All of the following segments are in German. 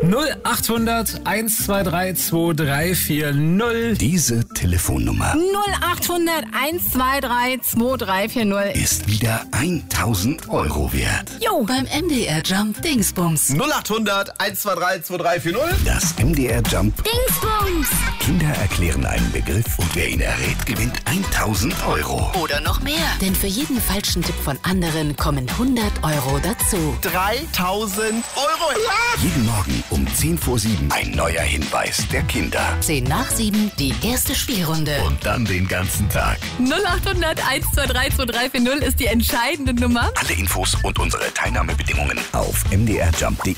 0800 123 2340. Diese Telefonnummer 0800 123 2340. ist wieder 1000 Euro wert. Jo, Beim MDR Jump Dingsbums. 0800 123 2340. Das MDR Jump. Dingsbums. Kinder erklären einen Begriff und wer ihn errät, gewinnt 1000 Euro. Oder noch mehr. Denn für jeden falschen Tipp von anderen kommen 100 Euro dazu. 3000 Euro. Ja! Jeden Morgen um 10 vor 7 ein neuer Hinweis der Kinder. 10 nach 7 die erste Spielrunde. Und dann den ganzen Tag. 0800 123 2340 ist die entscheidende Nummer. Alle Infos und unsere Teilnahmebedingungen auf mdrjump.de.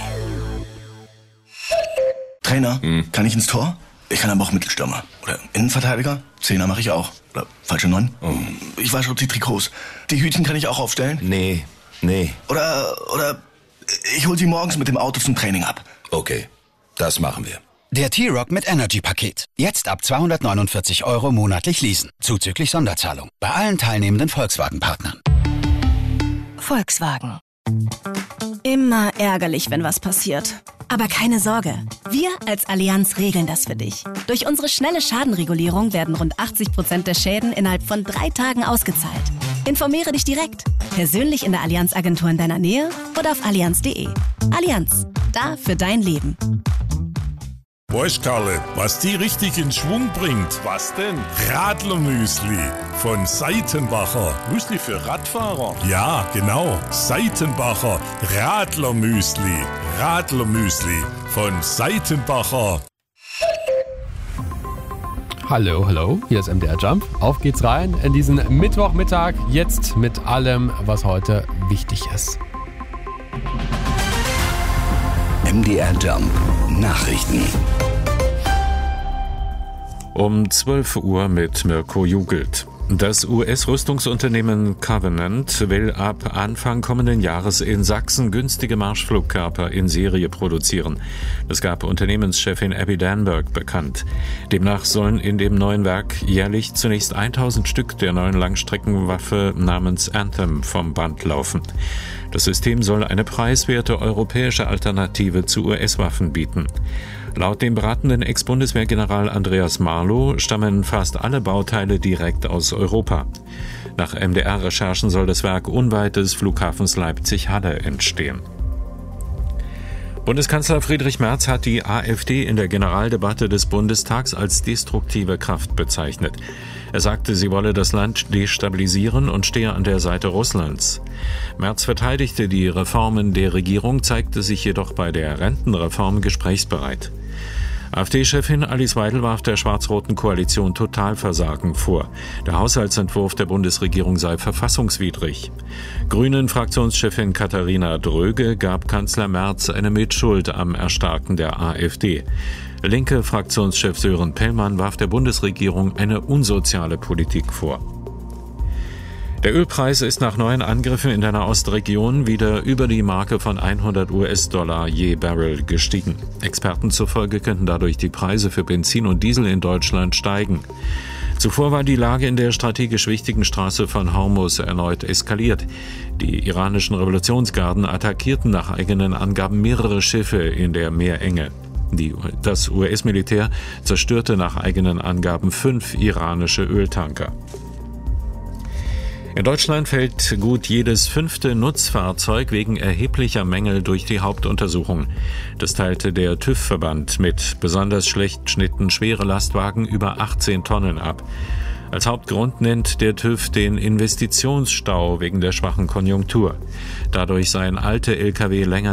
Trainer, kann ich ins Tor? Ich kann aber auch Mittelstürmer. Oder Innenverteidiger? Zehner mache ich auch. Oder falsche 9? Ich wasche die Trikots. Die Hütchen kann ich auch aufstellen? Nee. Oder ich hol sie morgens mit dem Auto zum Training ab. Okay, das machen wir. Der T-Rock mit Energy-Paket. Jetzt ab 249 Euro monatlich leasen. Zuzüglich Sonderzahlung. Bei allen teilnehmenden Volkswagen-Partnern. Volkswagen. Immer ärgerlich, wenn was passiert. Aber keine Sorge, wir als Allianz regeln das für dich. Durch unsere schnelle Schadenregulierung werden rund 80% der Schäden innerhalb von 3 Tagen ausgezahlt. Informiere dich direkt, persönlich in der Allianz-Agentur in deiner Nähe oder auf allianz.de. Allianz, da für dein Leben. Weißt Karle, was die richtig in Schwung bringt? Was denn? Radlermüsli von Seitenbacher. Müsli für Radfahrer? Ja, genau. Seitenbacher Radlermüsli. Radlermüsli von Seitenbacher. Hallo, hier ist MDR Jump. Auf geht's rein in diesen Mittwochmittag, jetzt mit allem, was heute wichtig ist. MDR Jump Nachrichten. Um 12 Uhr mit Mirko Jugelt. Das US-Rüstungsunternehmen Covenant will ab Anfang kommenden Jahres in Sachsen günstige Marschflugkörper in Serie produzieren. Das gab Unternehmenschefin Abby Danberg bekannt. Demnach sollen in dem neuen Werk jährlich zunächst 1000 Stück der neuen Langstreckenwaffe namens Anthem vom Band laufen. Das System soll eine preiswerte europäische Alternative zu US-Waffen bieten. Laut dem beratenden Ex-Bundeswehrgeneral Andreas Marlow stammen fast alle Bauteile direkt aus Europa. Nach MDR-Recherchen soll das Werk unweit des Flughafens Leipzig-Halle entstehen. Bundeskanzler Friedrich Merz hat die AfD in der Generaldebatte des Bundestags als destruktive Kraft bezeichnet. Er sagte, sie wolle das Land destabilisieren und stehe an der Seite Russlands. Merz verteidigte die Reformen der Regierung, zeigte sich jedoch bei der Rentenreform gesprächsbereit. AfD-Chefin Alice Weidel warf der schwarz-roten Koalition Totalversagen vor. Der Haushaltsentwurf der Bundesregierung sei verfassungswidrig. Grünen-Fraktionschefin Katharina Dröge gab Kanzler Merz eine Mitschuld am Erstarken der AfD. Linke Fraktionschef Sören Pellmann warf der Bundesregierung eine unsoziale Politik vor. Der Ölpreis ist nach neuen Angriffen in der Nahostregion wieder über die Marke von $100 je Barrel gestiegen. Experten zufolge könnten dadurch die Preise für Benzin und Diesel in Deutschland steigen. Zuvor war die Lage in der strategisch wichtigen Straße von Hormuz erneut eskaliert. Die iranischen Revolutionsgarden attackierten nach eigenen Angaben mehrere Schiffe in der Meerenge. Das US-Militär zerstörte nach eigenen Angaben 5 iranische Öltanker. In Deutschland fällt gut jedes 5. Nutzfahrzeug wegen erheblicher Mängel durch die Hauptuntersuchung. Das teilte der TÜV-Verband mit. Besonders schlecht schnitten schwere Lastwagen über 18 Tonnen ab. Als Hauptgrund nennt der TÜV den Investitionsstau wegen der schwachen Konjunktur. Dadurch seien alte Lkw länger